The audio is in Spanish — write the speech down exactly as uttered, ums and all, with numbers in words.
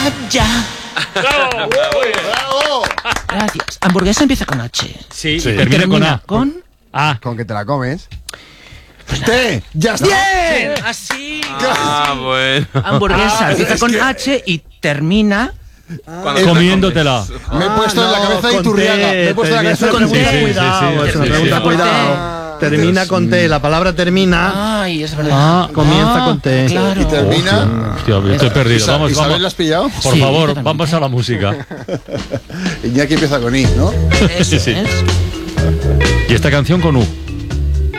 Ya. ¡Bravo! ¡Bravo! Gracias. Hamburguesa empieza con H. Sí, Sí. y termina con A. Con... A. Con que te la comes. ¡Te! ¡Ya está! ¡Bien! Así. Ah, bueno. Hamburguesa Ah, empieza es con que- H y termina... Cuando te Comiéndotela. Me he puesto en la no, cabeza de con Iturriaga. T, Me he puesto en la te- cabeza de con pregunta, T. cuidado, Sí, sí, es sí, una sí, pregunta, sí. cuidado. Termina con T, la palabra termina, Ay, es verdad. Ah, comienza con T. Claro. Y termina. Hostia, yo estoy perdido. Isa- Vamos, ¿Isabel vamos. la has pillado? Por Sí, yo favor, también. vamos a la música. Iñaki empieza con I, ¿no? Eso Sí, sí. es. Y esta canción con U.